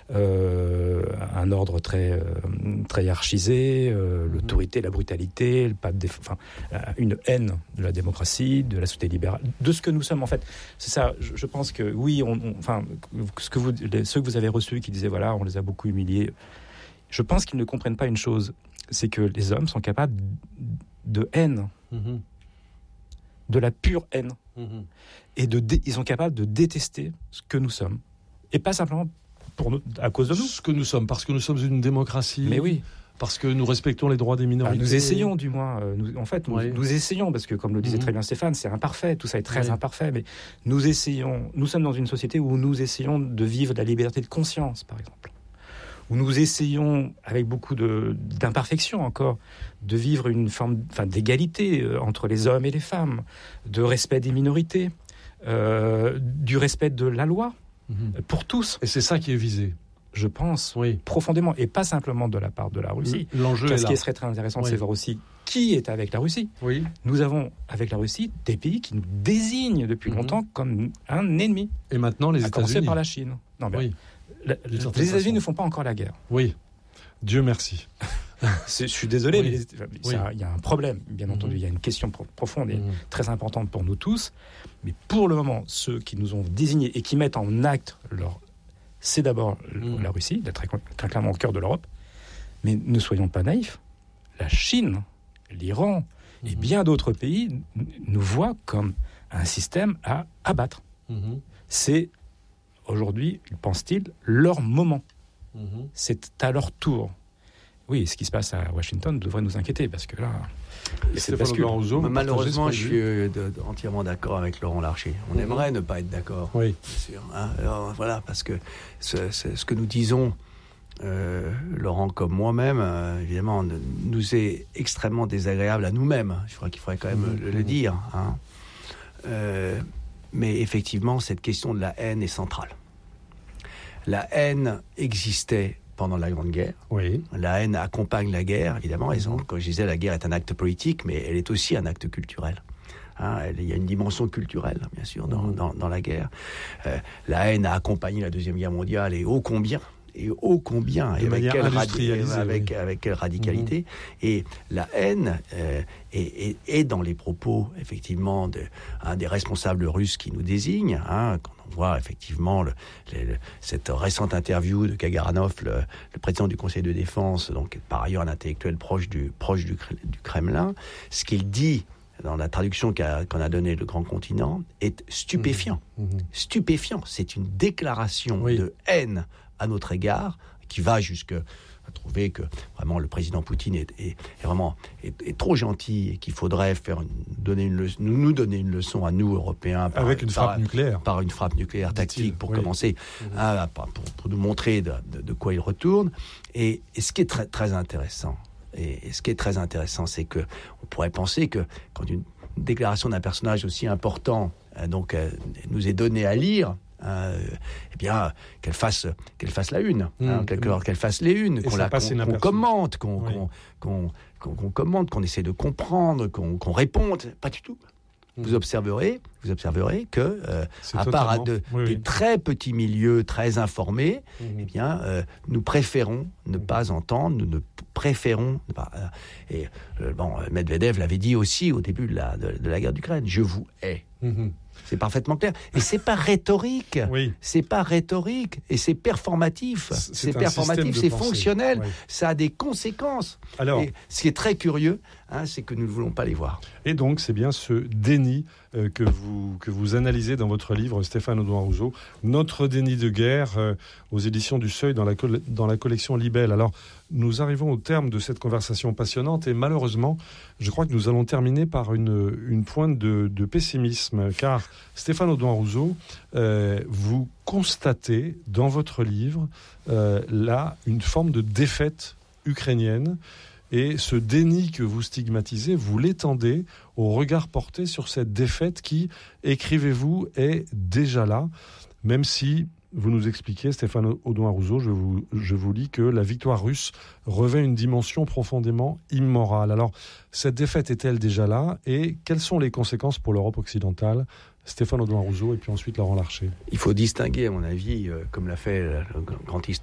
un ordre très hiérarchisé, l'autorité, la brutalité, une haine de la démocratie, de la société libérale, de ce que nous sommes en fait. C'est ça. Je pense que oui, ceux que vous avez reçus qui disaient voilà, on les a beaucoup humiliés. Je pense qu'ils ne comprennent pas une chose, c'est que les hommes sont capables de haine, de la pure haine, et ils sont capables de détester ce que nous sommes, et pas simplement à cause de nous. Ce que nous sommes, parce que nous sommes une démocratie. Mais oui. Parce que nous respectons les droits des minorités. Nous essayons, du moins. Nous essayons, parce que, comme le disait très bien Stéphane, c'est imparfait, tout ça est très imparfait, mais nous essayons. Nous sommes dans une société où nous essayons de vivre la liberté de conscience, par exemple. Où nous essayons, avec beaucoup d'imperfection encore, de vivre une forme d'égalité entre les hommes et les femmes, de respect des minorités, du respect de la loi, pour tous. Et c'est ça qui est visé. Je pense, profondément, et pas simplement de la part de la Russie. L'enjeu est là. Ce qui serait très intéressant, c'est voir aussi qui est avec la Russie. Oui. Nous avons, avec la Russie, des pays qui nous désignent depuis longtemps comme un ennemi. Et maintenant, les États-Unis. À commencer par la Chine. Non, mais les États-Unis ne font pas encore la guerre. Oui. Dieu merci. Je suis désolé, mais il y a un problème, bien entendu. Il y a une question profonde et très importante pour nous tous. Mais pour le moment, ceux qui nous ont désignés et qui mettent en acte c'est d'abord la Russie, très clairement au cœur de l'Europe. Mais ne soyons pas naïfs. La Chine, l'Iran et bien d'autres pays nous voient comme un système à abattre. C'est, aujourd'hui, pensent-ils, leur moment. C'est à leur tour. Oui, ce qui se passe à Washington devrait nous inquiéter, parce que là... Malheureusement, je suis entièrement d'accord avec Laurent Larcher. On aimerait ne pas être d'accord, bien sûr. Alors, voilà, parce que ce que nous disons, Laurent comme moi-même, évidemment, nous est extrêmement désagréable à nous-mêmes. Je crois qu'il faudrait quand même le dire. Mais effectivement, cette question de la haine est centrale. La haine existait pendant la Grande Guerre. La haine accompagne la guerre, évidemment. Comme je disais, la guerre est un acte politique, mais elle est aussi un acte culturel. Il y a une dimension culturelle, bien sûr, dans la guerre. La haine a accompagné la Deuxième Guerre mondiale, et ô combien, et avec quelle radicalité. Et la haine est dans les propos, effectivement, des responsables russes qui nous désignent, quand on voit effectivement cette récente interview de Kagaranov, le président du Conseil de défense, donc par ailleurs un intellectuel proche du Kremlin. Ce qu'il dit dans la traduction qu'on a donnée le Grand Continent est stupéfiant. Stupéfiant. C'est une déclaration de haine à notre égard qui va jusqu'à trouver que vraiment le président Poutine est vraiment trop gentil et qu'il faudrait nous donner une leçon à nous Européens avec une frappe nucléaire, par une frappe nucléaire tactique pour commencer, pour nous montrer de quoi il retourne. Et ce qui est très très intéressant, c'est que on pourrait penser que quand une déclaration d'un personnage aussi important nous est donnée à lire, eh bien qu'elle fasse la une, qu'elle fasse les unes, qu'on commente, qu'on commente, qu'on essaie de comprendre, qu'on réponde. Pas du tout. Vous observerez que à part des très petits milieux très informés, eh bien nous préférons ne pas entendre, nous ne préférons ne pas, Medvedev l'avait dit aussi au début de la guerre d'Ukraine, je vous hais. C'est parfaitement clair. Et c'est pas rhétorique. C'est pas rhétorique. Et c'est performatif. C'est performatif, c'est fonctionnel. Ça a des conséquences. Alors, et ce qui est très curieux, c'est que nous ne voulons pas les voir. Et donc, c'est bien ce déni que vous analysez dans votre livre, Stéphane Audouin-Rousseau, Notre déni de guerre, aux éditions du Seuil, dans la collection Libelle. Alors, nous arrivons au terme de cette conversation passionnante et malheureusement, je crois que nous allons terminer par une pointe de pessimisme, car Stéphane Audouin-Rousseau, vous constatez dans votre livre là une forme de défaite ukrainienne. Et ce déni que vous stigmatisez, vous l'étendez au regard porté sur cette défaite qui, écrivez-vous, est déjà là, même si vous nous expliquez, Stéphane Audouin-Rousseau, je vous lis que la victoire russe revêt une dimension profondément immorale. Alors, cette défaite est-elle déjà là? Et quelles sont les conséquences pour l'Europe occidentale? Stéphane Audouin-Rousseau et puis ensuite Laurent Larcher. Il faut distinguer, à mon avis, comme l'a fait le grand historien